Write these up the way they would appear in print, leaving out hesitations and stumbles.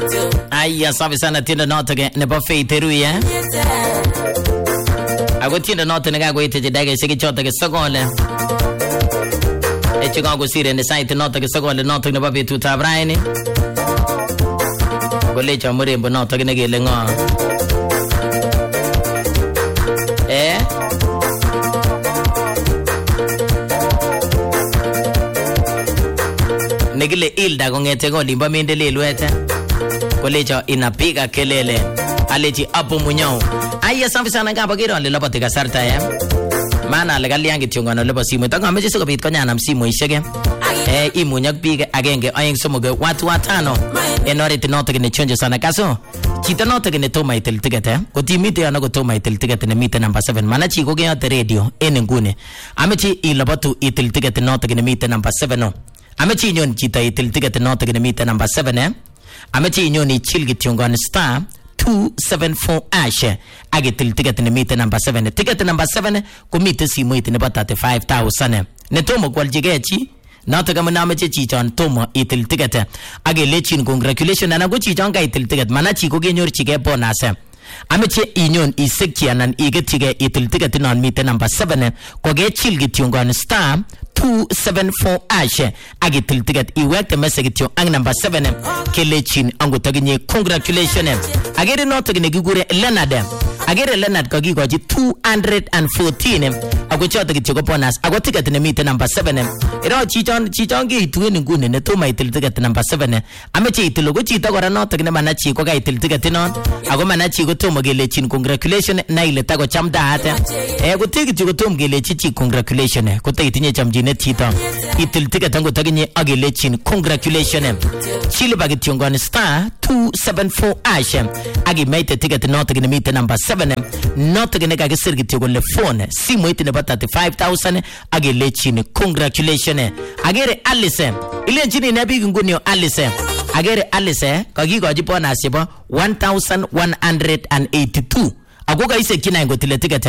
Aya sabi sana tindo noto ke nebo Faith Eruya. Ako tindo noto nekakoite chidake shiki choto ke sokole. Eche kango sire ni saiti noto ke sokole noto nebo betutab raini. Kolecho murembo noto ke nekele ngo. Nekile Ilda kongete kolimbo Mindelelwete. Kolecho inapiga kelele. Alechi apo munyao. Aya safi sana ngapa kiro ale lobo tikasarta Maana ale kalian kityongano lebo simo. Tangameche sikobit konyanam simoishek. Imunyak biik agenge aeng somok watu watano. Oret noto ne chonjo sana kaso. Chito noto ne toma itil ticket kotimite yana kotoma itil ticket ne mite number 7. Mana chi ko keyote radio en ngune. Amechi ilobatu itil ticket noto ne mite number 7 Amechi inyon chito itil ticket noto ne mite number 7 Amechi inyon ichil kityongon star 274 ash agitil ticket ne mite number 7. Ticket number 7 komite simoit nebo 35,000 ne tomo kwaljige chi noto kama nameche chichon tomo itil ticket agelechin congratulations ana go chichon ka itil ticket mana chi ko kenyorchige bonus. Ameche inyon isekchi anan igetige itil ticket non mite number 7 ko gechil kityongon star 274 ash agitil ticket iwekte message kityo ang number 7 kelechin angotaginye congratulations. Agere noto ne gigure Leonard. Agere Leonard kagigoji 214 ako choto kityo ko bonus ako ticket ne mite number 7 iro chichon ge ituen ngune ne toma itil ticket number 7 ameche itilo go chito kora noto ne manachi ko ga itil ticket non ako manachi ko tomo gelechin congratulations na ile tako chamdaate ko tikityo ko tomo gelechi chi congratulations ko itinye chamjine chito itil ticket ango taginye agelechin congratulations chile bagityo ngon star 274 ash agi mate ticket noto ne mite number 7 noto ne kagisir kityo ko le phone simu ite ne 35,000 agelechin congratulations. Agere Alice ile chini ne big nguni Alice agere Alice kagigoji bonus chebo 1,182 ako kaise kina ngotile ticket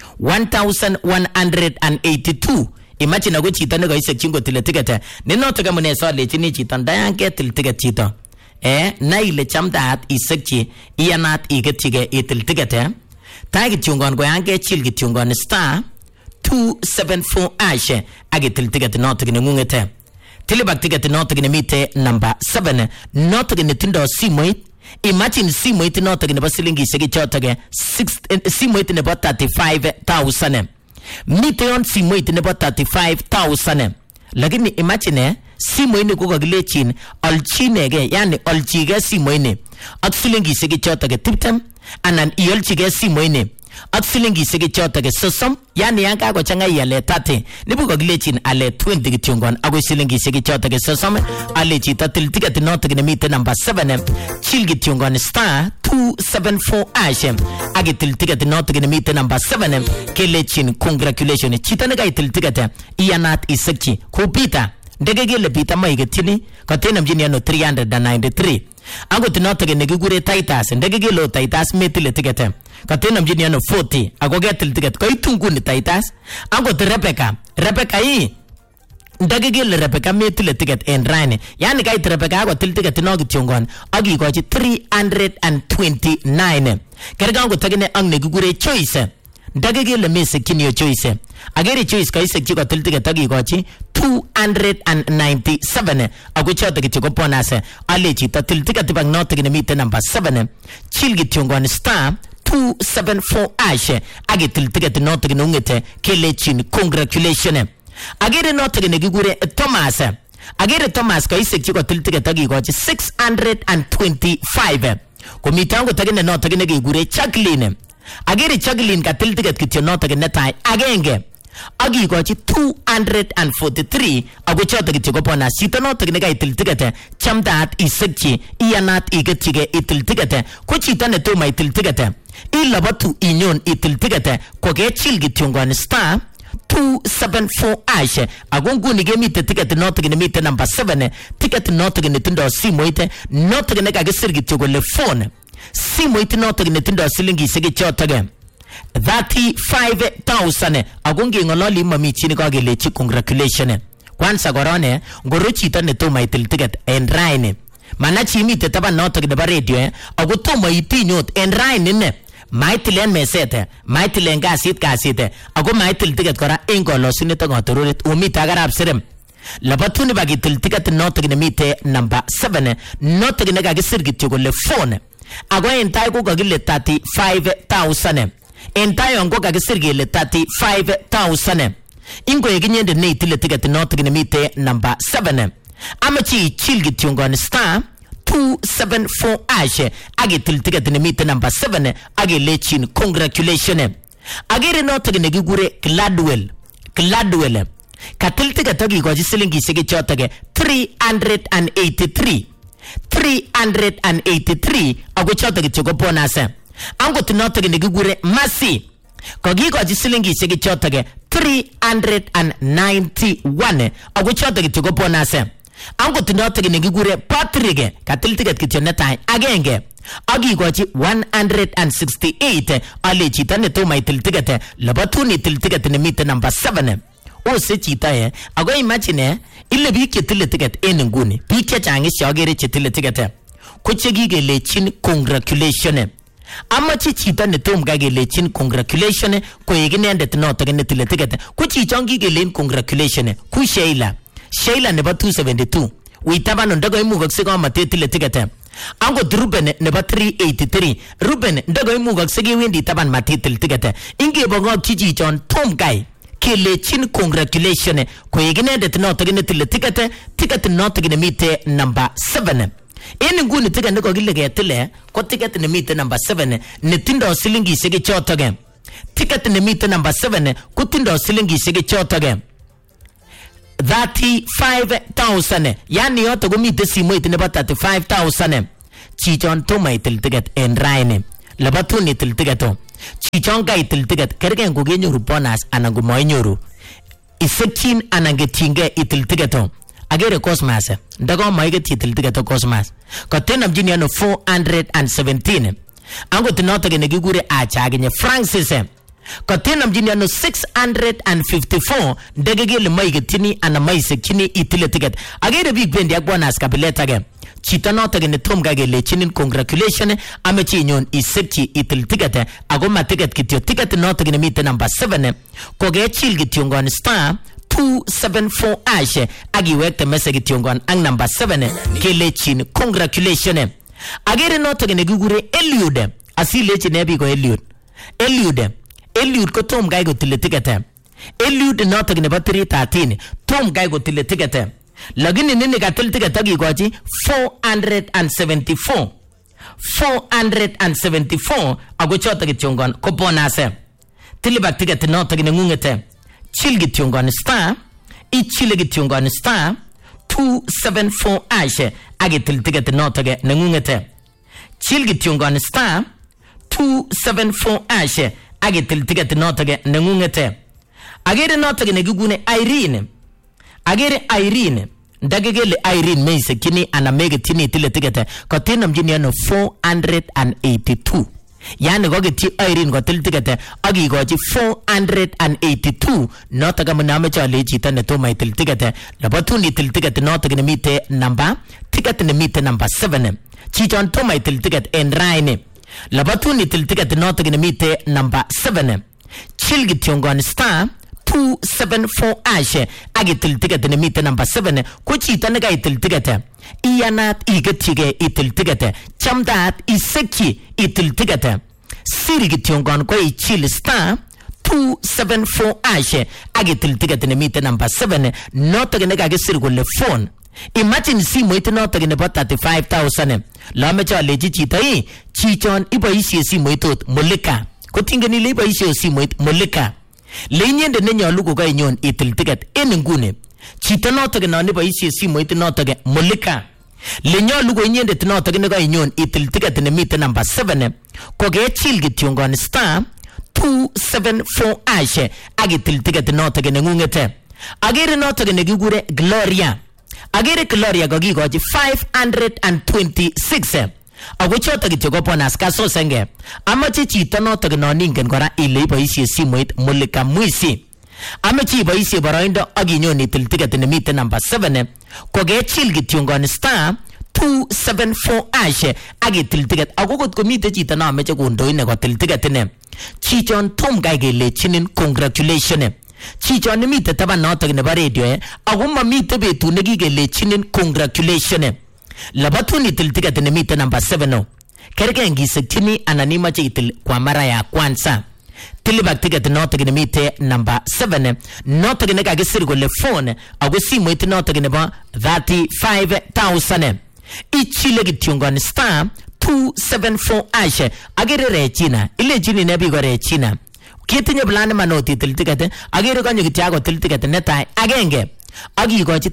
1,182. Imagine ako chito ne kaise ngotile ticket ne noto kama ne so lechini chito ndayange til ticket chito na ile chamdaat isekchi iyanat igetige itil ticket tagi tiungon ko yange chil kityungon star 274 ash agitil ticket noto ne ngungete tilibak ticket noto ne mite number 7 noto ne tindo simoit. Imagine simoit noto ne basilingi segi chotoge 6 simoit ne 35,000 mite on simoit ne 35,000 lakini imagine simoit ne ko kagilechin alchinege yani alchige simoit ak silingi segi chotoge 20 anan iolchige simoit ak silingi segi chotoge 30 yani yanka ko changa yale 30 nibu ko gilechin ale 20 kityongon ako silingi segi chotoge 30 ale chita til ticket noto ne mite number 7 chil kityongon star 274 ash agitil ticket noto ne mite number 7 kelechin congratulations chita ne ga itil ticket iyanat isekchi kupita ndege gele pita maigetini katena mjini ano 393 ango noto ne gigure Titus ndege gelo Titus metile ticket katena mjini ano 40 ako getil ticket ko itunguni Titus ango Rebecca hii ndege gele Rebecca metile ticket en rane yani kai Rebecca ako til ticket no kityongon agi ko 329 kerga ango tagine ang ne gigure Choice ndege gele mese kinyo Choice agere Choice kai sekchi ko til ticket agi ko 297 ako choto kityo ko bonus alechi til ticket bang noto ne mite number 7 chil kityongon star 274 ash agitil ticket noto ne ngete kelechin congratulations. Agere noto ne gigure Thomas agere Thomas kai sekchi ko til ticket agi ko 625 ko mitango tagene noto ne gigure Jacqueline agere Jacqueline ka til ticket kityo noto ne tai agenge agi ko 243 ako choto kityo ko bonus chito noto ne ga itil ticket chamdaat isekchi iyanat igetige itil ticket ko chito ne toma itil ticket ilabatu inyon itil ticket ko gechil kityongon star 274 ash agonguni gemite ticket noto ne mite number 7 ticket noto ne tindo simoite noto ne ga gesir kityo ko le phone simoite noto ne tindo silingi sege chotoge 35,000 agonge ngololi mami chini ko gelechi congratulations kwanza gorone ngoro chito ne toma itil ticket en raine Manachi imite taban notok nebo radio ako tomo itinyot en rain inne maitilen mesete maitilen kasit ako maitil ticket kora en kolosinet ak katororet umite akarab serem labatuni bakitil ticket notok nemite number 7 notok nekakisir kityo kole phone ako en tai ko kakile 35,000 en tai on ko kakisir kele 35,000 ingoe kinyende neitile ticket notok nemite number 7 amachi ichil kityo ngon star 274 ashe agitil ticket nemite number 7 agelechin congratulations agere notok nekikure Gladwell katil ticket akikochi silingishek chotok 383 ako chotok kityo ko bonus angot notok nekikure Mercy kakikochi silingishek chotok 391 ako chotok kityo ko bonus angot notok nekikure Patrick katil ticket kityo netai agenge akikochi 168 ale chito netomo itil ticket labatun itil ticket nemite number 7 ose chito ako imagine ile biik chetile ticket en nguni biik chechang agere chetile ticket ko chekikelechin congratulations amachi chito netom kakelechin congratulations koek inendet notok netile ticket ko chichon kikelen congratulations ku Sheila nebo 272 witaban ndako imukakse komatetile ticket angot Ruben nebo 383 Ruben ndako imukakse kewendi taban matitil ticket ingebongokchi chichon tom kai kelechin congratulations koek inendet notok netile ticket notok nemite number 7 en nguni ticket nekokile ketile ko ticket nemite number 7 netindo silingishek chotok ticket nemite number 7 kotindo silingishek chotok 35,000 yani yoto komite simoit nebo 35,000 chichon tomo itil ticket en raini labatun itil ticket chichon ka itil ticket kergen ko kenyoru bonus anan ko mainyoru isekyin anan ketyinge itil ticket agere Cosmas ndako maiget itil ticket Cosmas katenamjini ano 417 angot notok nekikure achaginye Francis katenamjini ano 654 ndegegele maigetini ana maisekini itile ticket agere big bendi ak bonus kabilet age chito notok netom kakelechinin congratulations amechi inyon isekchi itil ticket ako ma ticket kityo ticket notok nemite number 7 kokechil kityo ngon star 274 ashe agiwekte message kityo ngon ang number 7 kelechin congratulations agere notok nekikure Eliud asilechi nebi ko Eliud ko tom kai kotile ticket Eliud notok nebo 313 tom kai kotile ticket lakini nini katil ticket akikochi 474 ako chotok kityongon ko bonus tilibak ticket notok nengungete chil kityongon star ichile kityongon star 274 ashe akitil ticket notok nengungete chil kityongon star 274 ashe akitil ticket notok nengungete agere notok nekikune Irene ndagegele Irene meisekini ana megetini tile ticket katenamjini ano 482 yani koketyi Irene kotil ticket akikochi 482 notok amuname chale chito netomo itil ticket labatun itil ticket notok nemite number 7 chichon tomo itil ticket en raini labatun itil ticket notok nemite number 7 chil kityongon star 274 ashe agitil ticket nemite number 7 ko chito nekaitil ticket iyanat igetyige itil ticket chamdaat isekchi itil ticket siri kityongon ko ichil star 274 ashe agitil ticket nemite number 7 notok nekakisir kole phone imagine simoit notok nebo 35,000 lamecha lechi chito chichon iboisie simoitot Mulika kotingeni le iboisie simoit Mulika lenyende nenyolu ko kainyon itil ticket en nguni chito notok non iboisie simoit notok Mulika lenyolu ko inyendet notok ne kainyon itil ticket nemite number 7 ko kechil kityongon star 274 ashe akitil ticket notok nengungete agere notok nekikure Gloria kakikochi 526 ako chotok kityo ko bonus kasosenge amache chito notok non ingen kora ile iboisie simoit Mulika Mwisi amache iboisie boroindo akinyon itil ticket nemite number 7 ko kechil kityongon star 274 ashe agitil ticket agogot komite chito na meche kondoine kotil ticket ine chichon tom kai kelechinin congratulations chichon nimite taban notok nebo radio ago mamite betut nekikelechinin congratulations labatuni til ticket nimite number 7 kerge ngisekchini anan imache itil kwa mara ya kwanza tilibak ticket notok nimite number 7 notok nekakisir kole phone ago simoit notok nebo 35,000 ichile kityongon star 274 ashe agere rechina ile chini nebi ko rechina kitinye plan manoti til ticket agere kanyo kityago til ticket netai agenge agikochi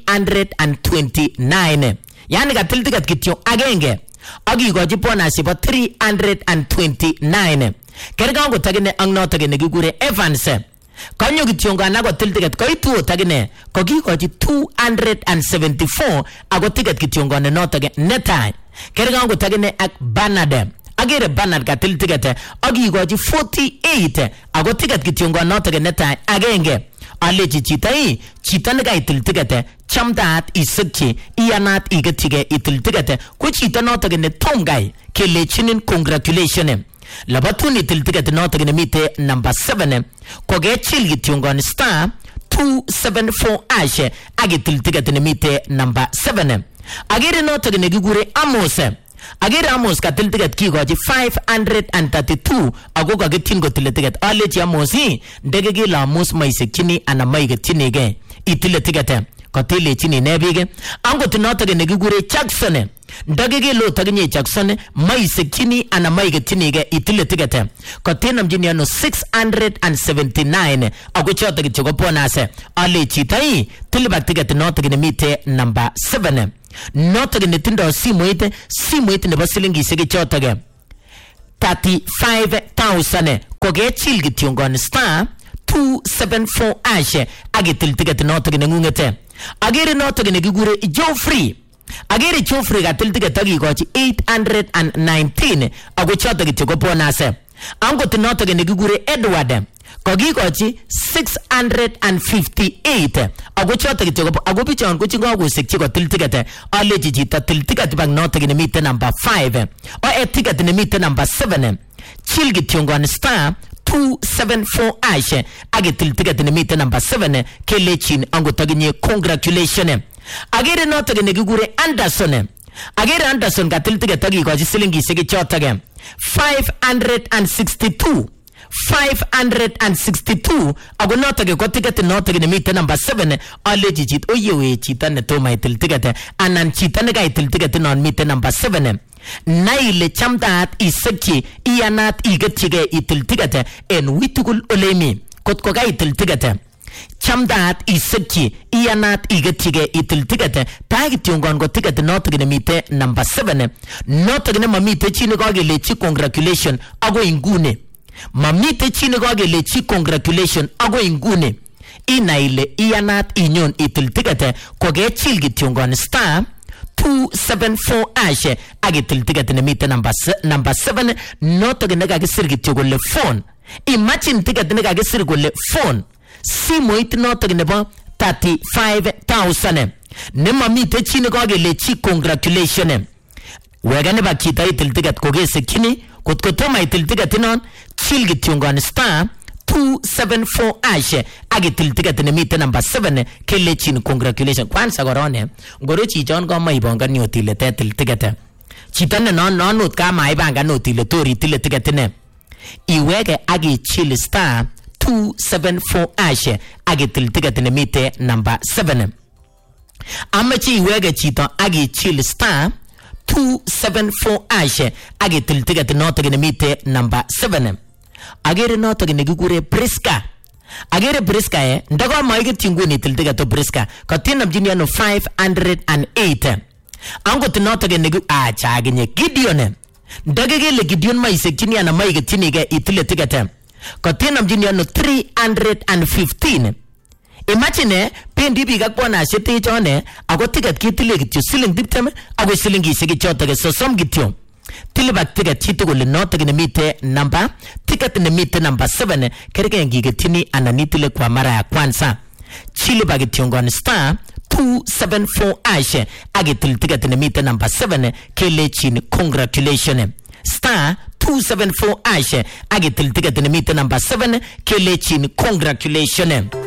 329 yani ka til ticket kityo agenge agikochi bonus bo 329 kerga ngo tagine ang notok nekikure Evans kanyo kityongan ako til ticket koitu tagine kokikochi 274 ako ticket kityongan notok netai kerga ngo tagine ak Bernard agere Bernard ka til ticket agikochi 48 ako ticket kityongan notok netai agenge alechi chita nekaitil ticket chamdaat isikchi iyanat igetige itil ticket ko chita notok ne tomgai kelechinin congratulations labatuni til ticket notok ne mite number 7 kogechil kityongon star 274 ashe agitil ticket ne mite number 7 agere notok ne gigure agere Amos ka til ticket kikochi 532 ago kagitin go til ticket alechi Amosi ndege la Amos maisekchini ana maigetchinige itile ticket kotile chini nebige ango tinotok ne gigure Jackson ndage lo taginye Jackson maisekchini ana maigetchinige itile ticket kotenam jini ano 679 ago chotok choko bonase alechi tai tilibak ticket notok ne mite number 7 notok ne tindo simoit nebo silingishek chotok 35,000 kogechil kityongon star 274 ashe agitil ticket notok ne ngungete agere notok ne kigure Geoffrey agere Geoffrey gatil ticket agikochi 819 ago chotok choko bonase angot notok ne kigure Edward kogikochi 658 ago chotok choko ago bichon ko chingo kosekchi kotil ticket alechi chito til ticket bang notok ne mite number 5 o ticket ne mite number 7 chil kityongon star 274 ashe agitil ticket ne mite number 7 kelechin angotaginye congratulations agere notok ne kigure Anderson agere Anderson gatil ticket agikochi silingishek chotok 562 ago notok ko ticket notok ne mite number 7 alechi chit oyewe chita ne toma itil ticket anan chita ne kaitil ticket non mite number 7 naile chamdaat isekchi iyanat igetchige itil ticket en witukul olemi kotko kaitil ticket chamdaat isekchi iyanat igetchige itil ticket tagityongon ko ticket notok ne mite number 7 notok ne mamite chini kagelechi congratulations ago ingune mamite chini kagelechi congratulations ago ingune inaile iyanat inyon itil ticket kogechil kityongon star 274 ashe agitil ticket ne mite number 7 notok ne kagisir kityo kole phone imagine ticket ne kagisir kole phone simoit notok nebo 35,000 ne mamite chini kagelechi congratulations wegane ba chita itil ticket kogesekchini kotko toma itil ticket non chil kityongon star 274 ashe agitil ticket ne mite number 7 kelechin congratulations kwanza korone ngoro chichon ko maibongan yotile tetil ticket chito ne nonot ka maibangan yotile tori tile ticket ne iwege agichil star 274 ashe agitil ticket ne mite number 7 amachi iwege chito agichil star 274 ashe agitil ticket notok ne mite number 7 agere notok ne kigure Briska agere Briska ndago maigeti nguni til ticket to Briska katinam jini ano 508 angot notok ne achaginye Gideon ndagegele Gideon maisekchini ana maigeti ge itile ticket katinam jini ano 315 imagine pendi biga bona shete chone ago ticket kitile kityo siling 20 ago siling isegi chotok sosom kityo tilibak ticket chitukul notok ne mite number ticket ne mite number 7 kerge ngige tini ananitile kwa mara ya kwanza chilibak kityongon star 274 ash agitil ticket nemite number 7 kelechin congratulations star 274 ash agitil ticket nemite number 7 kelechin congratulations